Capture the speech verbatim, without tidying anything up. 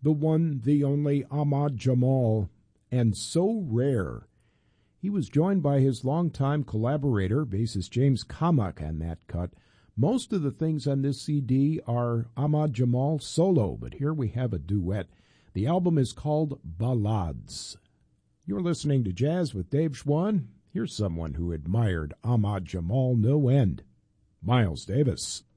the one, the only Ahmad Jamal, and So Rare. He was joined by his longtime collaborator, bassist James Kamak, on that cut. Most of the things on this C D are Ahmad Jamal solo, but here we have a duet. The album is called Ballades. You're listening to Jazz with Dave Schwann. Here's someone who admired Ahmad Jamal no end, Miles Davis.